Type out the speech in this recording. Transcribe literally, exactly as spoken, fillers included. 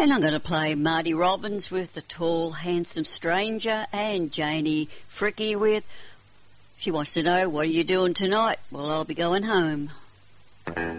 And I'm going to play Marty Robbins with The Tall, Handsome Stranger, and Janie Fricky with, she wants to know, what are you doing tonight? Well, I'll be going home.